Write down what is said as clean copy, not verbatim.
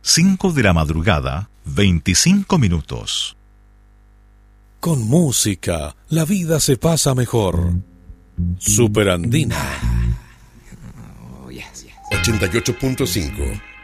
5 de la madrugada, 25 minutos. Con música, la vida se pasa mejor. Superandina. 88.5